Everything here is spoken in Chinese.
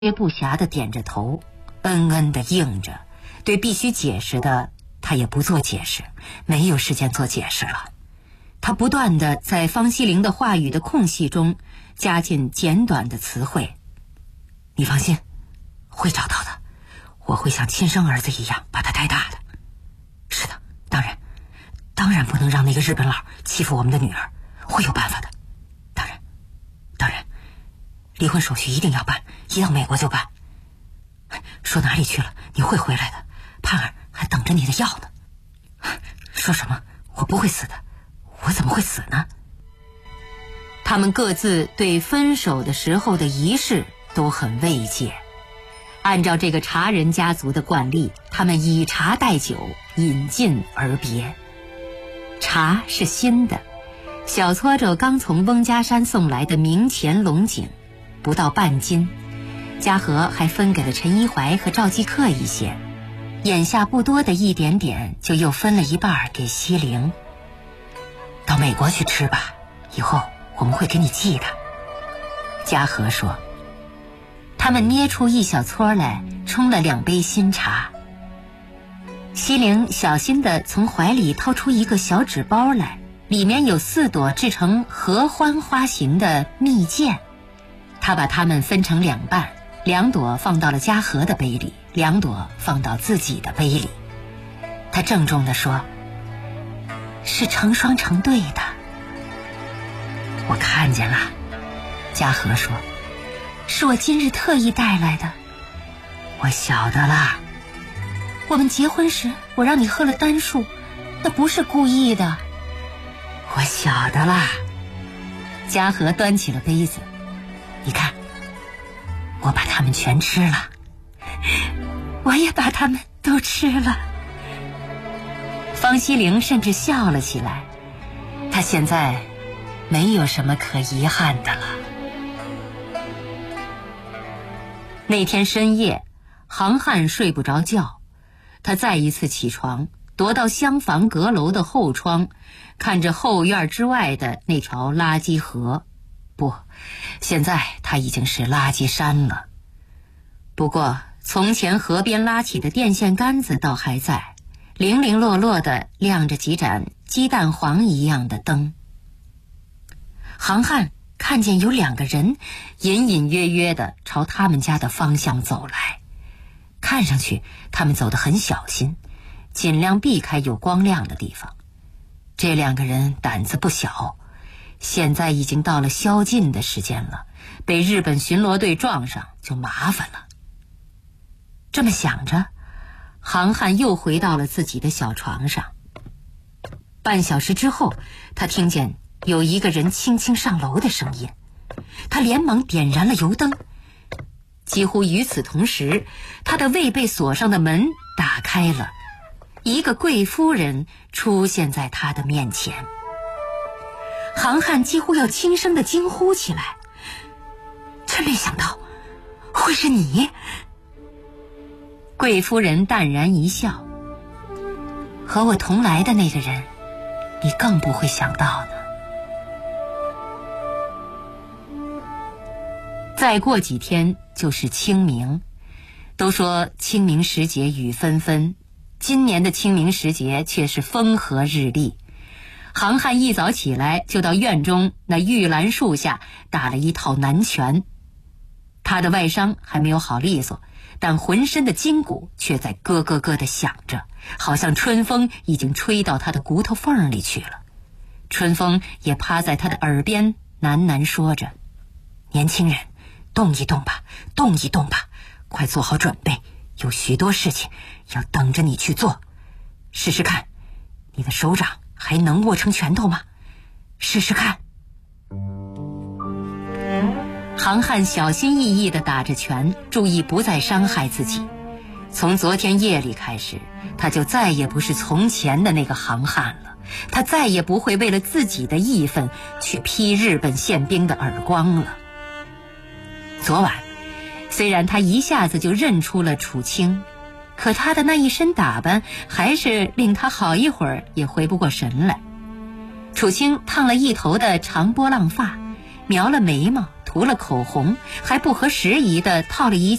约不暇地点着头，嗯嗯地应着，对必须解释的他也不做解释，没有时间做解释了。他不断地在方希龄的话语的空隙中加进简短的词汇。你放心，会找到的，我会像亲生儿子一样把他带大的。是的，当然不能让那个日本佬欺负我们的女儿，会有办法的。当然，离婚手续一定要办，一到美国就办。说哪里去了？你会回来的，盼儿还等着你的药呢。说什么？我不会死的，我怎么会死呢？他们各自对分手的时候的仪式都很慰藉。按照这个茶人家族的惯例，他们以茶代酒，饮尽而别。茶是新的，小搓着刚从翁家山送来的明前龙井，不到半斤。嘉禾还分给了陈一怀和赵继克一些，眼下不多的一点点，就又分了一半给希龄。到美国去吃吧，以后我们会给你寄的。嘉禾说。他们捏出一小撮来，冲了2杯新茶。希龄小心地从怀里掏出一个小纸包来，里面有4朵制成合欢花形的蜜饯。他把它们分成2半，2朵放到了嘉禾的杯里，2朵放到自己的杯里。他郑重地说：“是成双成对的。”我看见了，嘉禾说。是我今日特意带来的。我晓得了。我们结婚时，我让你喝了单数，那不是故意的。我晓得了。嘉禾端起了杯子，你看，我把它们全吃了。我也把它们都吃了。方希龄甚至笑了起来，她现在没有什么可遗憾的了。那天深夜，杭汉睡不着觉，他再一次起床，踱到厢房阁楼的后窗，看着后院之外的那条垃圾河。不，现在它已经是垃圾山了。不过从前河边拉起的电线杆子倒还在，零零落落地亮着几盏鸡蛋黄一样的灯。杭汉看见有2个人隐隐约约地朝他们家的方向走来，看上去他们走得很小心，尽量避开有光亮的地方。这2个人胆子不小，现在已经到了宵禁的时间了，被日本巡逻队撞上就麻烦了。这么想着，杭汉又回到了自己的小床上。半小时之后，他听见有一个人轻轻上楼的声音，他连忙点燃了油灯。几乎与此同时，他的未被锁上的门打开了，一个贵夫人出现在他的面前。杭汉几乎要轻声地惊呼起来，真没想到会是你。贵夫人淡然一笑，和我同来的那个人，你更不会想到呢。再过几天就是清明，都说清明时节雨纷纷，今年的清明时节却是风和日丽。杭汉一早起来就到院中那玉兰树下打了一套南拳。他的外伤还没有好利索，但浑身的筋骨却在咯咯咯地响着，好像春风已经吹到他的骨头缝里去了。春风也趴在他的耳边喃喃说着：年轻人，动一动吧，动一动吧，快做好准备，有许多事情要等着你去做。试试看，你的手掌还能握成拳头吗？试试看。杭汉小心翼翼地打着拳，注意不再伤害自己。从昨天夜里开始，他就再也不是从前的那个杭汉了，他再也不会为了自己的义愤去劈日本宪兵的耳光了。昨晚虽然他一下子就认出了楚清，可他的那一身打扮还是令他好一会儿也回不过神来。楚清烫了一头的长波浪发，描了眉毛， 涂了口红，还不合时宜地套了一